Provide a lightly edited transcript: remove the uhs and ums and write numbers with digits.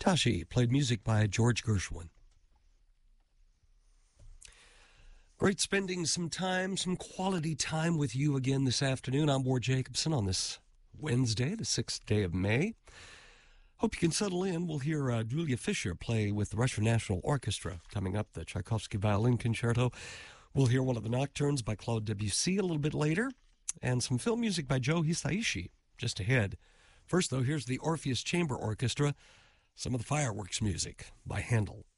Tashi played music by George Gershwin. Great spending some time, some quality time with you again this afternoon. I'm Ward Jacobson on this Wednesday, the 6th day of May. Hope you can settle in. We'll hear Julia Fischer play with the Russian National Orchestra coming up, the Tchaikovsky Violin Concerto. We'll hear one of the Nocturnes by Claude Debussy a little bit later, and some film music by Joe Hisaishi just ahead. First, though, here's the Orpheus Chamber Orchestra, some of the fireworks music by Handel.